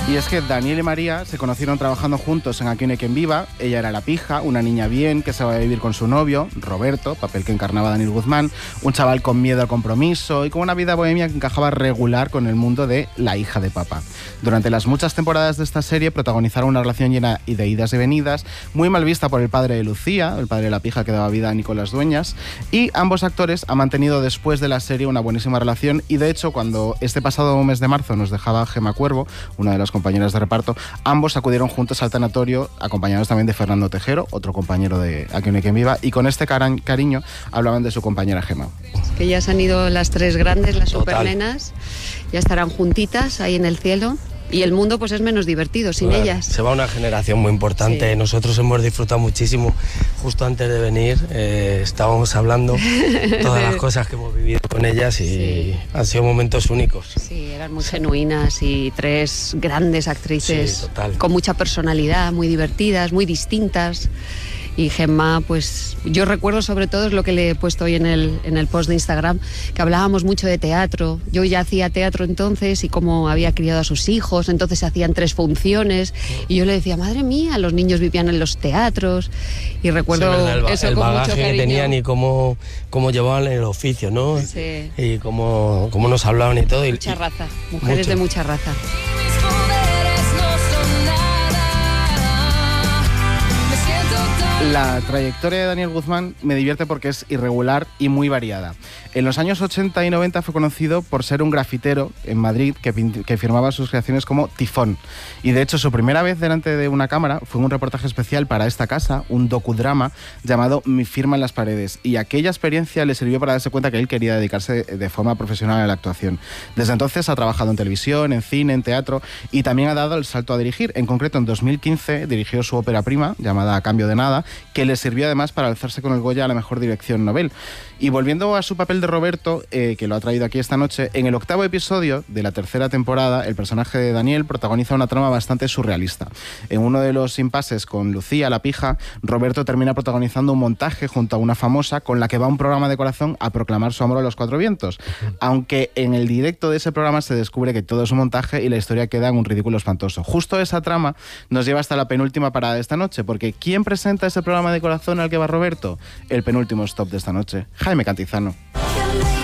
Y es que Daniel y María se conocieron trabajando juntos en Aquí no hay quien viva. Ella era la pija, una niña bien que se va a vivir con su novio, Roberto, papel que encarnaba Daniel Guzmán, un chaval con miedo al compromiso y con una vida bohemia que encajaba regular con el mundo de la hija de papá. Durante las muchas temporadas de esta serie protagonizaron una relación llena de idas y venidas, muy mal vista por el padre de Lucía, el padre de la pija que daba vida a Nicolás Dueñas, y ambos actores han mantenido después de la serie una buenísima relación y de hecho cuando este pasado mes de marzo nos dejaba Gemma Cuervo, una de las compañeras de reparto, ambos acudieron juntos al tanatorio, acompañados también de Fernando Tejero, otro compañero de Aquí no hay quien viva, y con este cariño hablaban de su compañera Gemma. Que ya se han ido las tres grandes, las supernenas, ya estarán juntitas ahí en el cielo. Y el mundo pues es menos divertido sin ellas. Se va una generación muy importante. Sí. Nosotros hemos disfrutado muchísimo. Justo antes de venir estábamos hablando todas las cosas que hemos vivido con ellas y han sido momentos únicos. Sí, eran muy genuinas y tres grandes actrices con mucha personalidad, muy divertidas, muy distintas. Y Gemma, pues yo recuerdo sobre todo, es lo que le he puesto hoy en el post de Instagram, que hablábamos mucho de teatro. Yo ya hacía teatro entonces y cómo había criado a sus hijos, entonces hacían 3 funciones y yo le decía, madre mía, los niños vivían en los teatros y recuerdo eso con mucho cariño. Que tenían y cómo llevaban el oficio, ¿no? Sí. Y cómo nos hablaban y todo. Mucha raza, mujeres de mucha raza. La trayectoria de Daniel Guzmán me divierte porque es irregular y muy variada. En los años 80 y 90 fue conocido por ser un grafitero en Madrid que firmaba sus creaciones como Tifón. Y de hecho su primera vez delante de una cámara fue en un reportaje especial para esta casa, un docudrama llamado Mi firma en las paredes. Y aquella experiencia le sirvió para darse cuenta que él quería dedicarse de forma profesional a la actuación. Desde entonces ha trabajado en televisión, en cine, en teatro y también ha dado el salto a dirigir. En concreto en 2015 dirigió su ópera prima llamada A cambio de nada, que le sirvió además para alzarse con el Goya a la mejor dirección Nobel. Y volviendo a su papel de Roberto, que lo ha traído aquí esta noche, en el 8º episodio de la 3ª temporada, el personaje de Daniel protagoniza una trama bastante surrealista. En uno de los impases con Lucía, la pija, Roberto termina protagonizando un montaje junto a una famosa con la que va a un programa de corazón a proclamar su amor a los 4 vientos. Aunque en el directo de ese programa se descubre que todo es un montaje y la historia queda en un ridículo espantoso. Justo esa trama nos lleva hasta la penúltima parada de esta noche, porque ¿quién presenta ese programa de corazón al que va Roberto? El penúltimo stop de esta noche, Jaime Cantizano.